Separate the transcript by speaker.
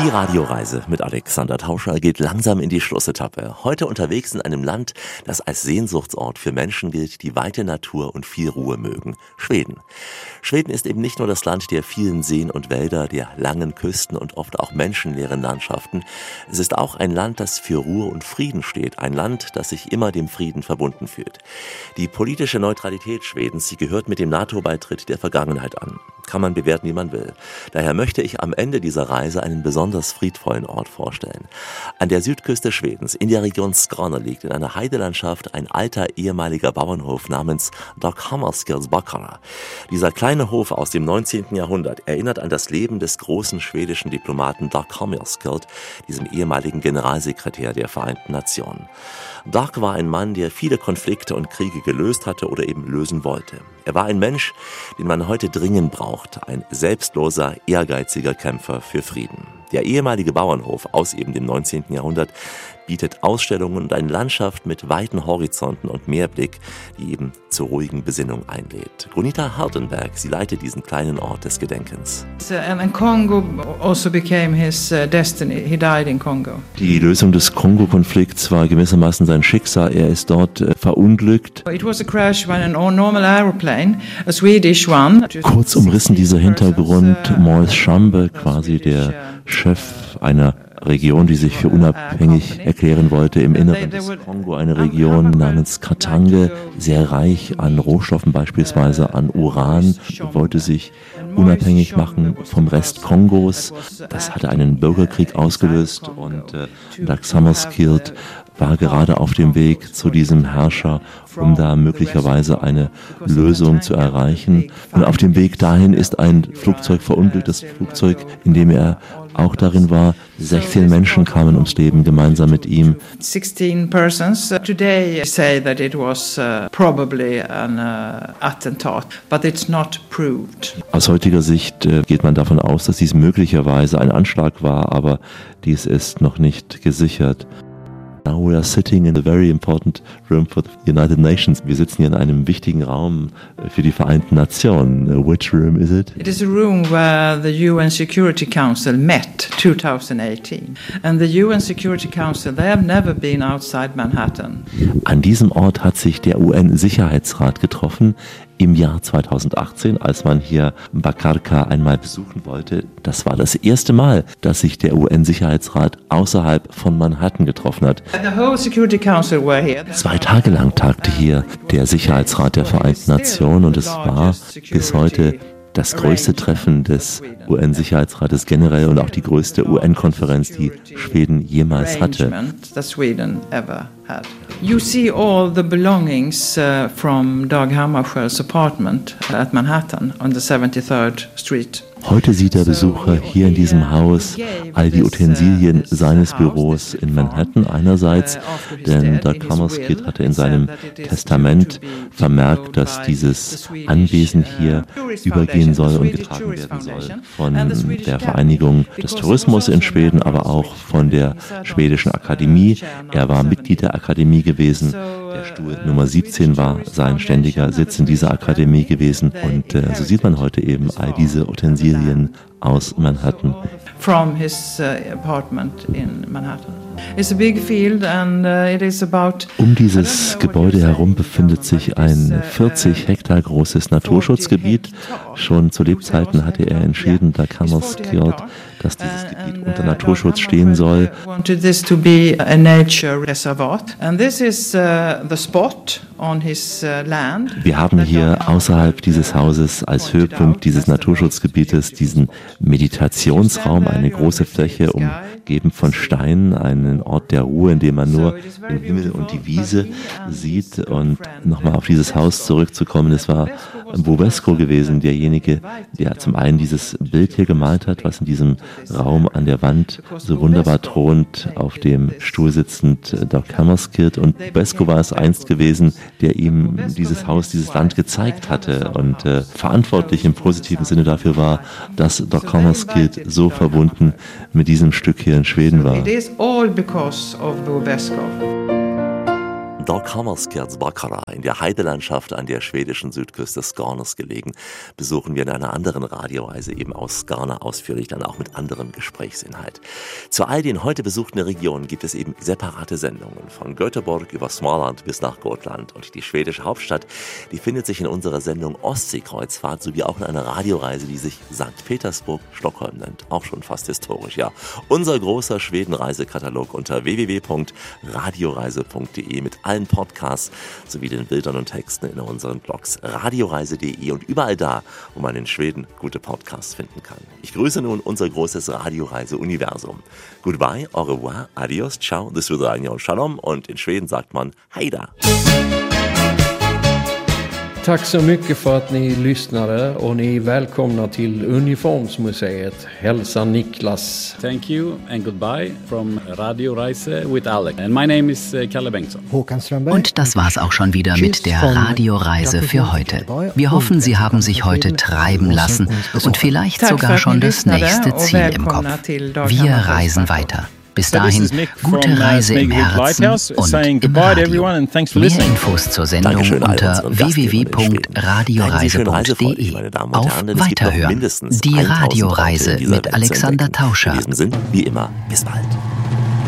Speaker 1: Radioreise mit Alexander Tauscher geht langsam in die Schlussetappe. Heute unterwegs in einem Land, das als Sehnsuchtsort für Menschen gilt, die weite Natur und viel Ruhe mögen. Schweden. Schweden ist eben nicht nur das Land der vielen Seen und Wälder, der langen Küsten und oft auch menschenleeren Landschaften. Es ist auch ein Land, das für Ruhe und Frieden steht. Ein Land, das sich immer dem Frieden verbunden fühlt. Die politische Neutralität Schwedens, sie gehört mit dem NATO-Beitritt der Vergangenheit an. Kann man bewerten, wie man will. Daher möchte ich am Ende dieser Reise einen besonders friedvollen Ort vorstellen. An der Südküste Schwedens, in der Region Skåne, liegt in einer Heidelandschaft ein alter ehemaliger Bauernhof namens Dag Hammarskjöldsbackarna. Dieser kleine Hof aus dem 19. Jahrhundert erinnert an das Leben des großen schwedischen Diplomaten Dag Hammarskjöld, diesem ehemaligen Generalsekretär der Vereinten Nationen. Dag war ein Mann, der viele Konflikte und Kriege gelöst hatte oder eben lösen wollte. Er war ein Mensch, den man heute dringend braucht, ein selbstloser, ehrgeiziger Kämpfer für Frieden. Der ehemalige Bauernhof aus eben dem 19. Jahrhundert bietet Ausstellungen und eine Landschaft mit weiten Horizonten und Meerblick, die eben zur ruhigen Besinnung einlädt. Gunita Hardenberg, sie leitet diesen kleinen Ort des Gedenkens.
Speaker 2: And Congo also became his destiny. He died in Congo.
Speaker 1: Die Lösung des Kongo-Konflikts war gewissermaßen sein Schicksal. Er ist dort verunglückt.
Speaker 2: It was a crash when a normal aeroplane, a Swedish one.
Speaker 1: Kurz umrissen dieser Hintergrund Maurice Schambe, quasi der Chef einer Region, die sich für unabhängig erklären wollte im Inneren des Kongo, eine Region namens Katange, sehr reich an Rohstoffen, beispielsweise an Uran, wollte sich unabhängig machen vom Rest Kongos. Das hatte einen Bürgerkrieg ausgelöst und Dag Hammarskjöld war gerade auf dem Weg zu diesem Herrscher, um da möglicherweise eine Lösung zu erreichen. Und auf dem Weg dahin ist ein Flugzeug verunglückt, das Flugzeug, in dem er auch darin war. 16 Menschen kamen ums Leben gemeinsam mit ihm.
Speaker 2: 16 persons. Today say that it was probably an attentat, but it's not proved.
Speaker 1: Aus heutiger Sicht geht man davon aus, dass dies möglicherweise ein Anschlag war, aber dies ist noch nicht gesichert. Now we are sitting in a very important room for the United Nations. Wir sitzen hier in einem wichtigen Raum für die Vereinten Nationen. Which room is it?
Speaker 2: It is a room where the UN Security Council met 2018. And the UN Security Council, they have never been outside Manhattan.
Speaker 1: An diesem Ort hat sich der UN-Sicherheitsrat getroffen im Jahr 2018, als man hier Bakarka einmal besuchen wollte. Das war das erste Mal, dass sich der UN-Sicherheitsrat außerhalb von Manhattan getroffen hat.
Speaker 2: The whole Security Council were here.
Speaker 1: 2 Tage lang tagte hier der Sicherheitsrat der Vereinten Nationen und es war bis heute das größte Treffen des UN-Sicherheitsrates generell und auch die größte UN-Konferenz, die Schweden jemals hatte.
Speaker 2: You see all the belongings from Dag Hammarskjöld's apartment at Manhattan on the 73rd Street.
Speaker 1: Heute sieht der Besucher hier in diesem Haus all die Utensilien seines Büros in Manhattan einerseits, denn Dag Hammarskjöld hatte in seinem Testament vermerkt, dass dieses Anwesen hier übergehen soll und getragen werden soll von der Vereinigung des Tourismus in Schweden, aber auch von der Schwedischen Akademie. Er war Mitglied der Akademie gewesen. Der Stuhl Nummer 17 war sein ständiger Sitz in dieser Akademie gewesen und so sieht man heute eben all diese Utensilien aus Manhattan.
Speaker 2: From his apartment in Manhattan. It's a big field and it is about.
Speaker 1: Um dieses Gebäude herum befindet sich ein 40 Hektar großes Naturschutzgebiet. Schon zu Lebzeiten hatte er entschieden, Dag Hammarskjöld, dass dieses Gebiet unter Naturschutz stehen soll.
Speaker 2: Wanted this to be a nature reservat and this is the spot on his land.
Speaker 1: Wir haben hier außerhalb dieses Hauses als Höhepunkt dieses Naturschutzgebietes diesen Meditationsraum, eine große Fläche umgeben von Steinen, einen Ort der Ruhe, in dem man nur den Himmel und die Wiese sieht. Und nochmal auf dieses Haus zurückzukommen, es war Bobesco gewesen, derjenige, der zum einen dieses Bild hier gemalt hat, was in diesem Raum an der Wand so wunderbar thront, auf dem Stuhl sitzend Dag Hammarskjöld. Und Bobesco war es einst gewesen, der ihm dieses Haus, dieses Land gezeigt hatte und verantwortlich im positiven Sinne dafür war, dass Dag Hammarskjöld so verbunden mit diesem Stück hier in Schweden war.
Speaker 2: It is all because of Bobesco.
Speaker 1: Dag Hammarskjärdsbackara in der Heidelandschaft an der schwedischen Südküste Skånes gelegen, besuchen wir in einer anderen Radioreise eben aus Skåne ausführlich, dann auch mit anderem Gesprächsinhalt. Zu all den heute besuchten Regionen gibt es eben separate Sendungen, von Göteborg über Småland bis nach Gotland. Und die schwedische Hauptstadt, die findet sich in unserer Sendung Ostseekreuzfahrt sowie auch in einer Radioreise, die sich St. Petersburg-Stockholm nennt. Auch schon fast historisch, ja. Unser großer Schweden-Reisekatalog unter www.radioreise.de mit allen Podcasts sowie den Bildern und Texten in unseren Blogs radioreise.de und überall da, wo man in Schweden gute Podcasts finden kann. Ich grüße nun unser großes Radioreise-Universum. Goodbye, au revoir, adios, ciao, das wird Radio Shalom und in Schweden sagt man Heida.
Speaker 3: Tack så mycket för att ni lyssnade och ni är välkomna till Uniformsmuseet. Hälsa Niklas.
Speaker 4: Thank you and goodbye from Radio Reise with Alex. And my name is Kalle Bengtsson.
Speaker 5: Und das war's auch schon wieder mit der Radioreise für heute. Wir hoffen, Sie haben sich heute treiben lassen und vielleicht sogar schon das nächste Ziel im Kopf. Wir reisen weiter. Bis dahin, gute Reise im Herzen und im Radio. Mehr Infos zur Sendung unter www.radioreise.de. Auf Weiterhören. Die Radioreise mit Alexander Tauscher.
Speaker 1: In diesem Sinn, wie immer, bis bald.